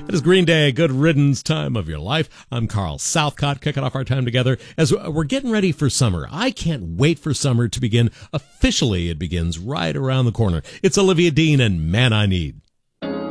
It is Green Day, Good Riddance, Time of Your Life. I'm Carl Southcott, kicking off our time together as we're getting ready for summer. I can't wait for summer to begin. Officially, it begins right around the corner. It's Olivia Dean and Man I Need.